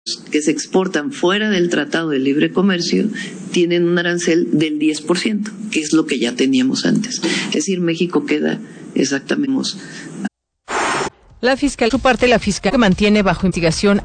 que se exportan fuera del Tratado de Libre Comercio tienen un arancel del 10%, que es lo que ya teníamos antes. Es decir, México queda exactamente. La fiscal, por su parte, la fiscal mantiene bajo investigación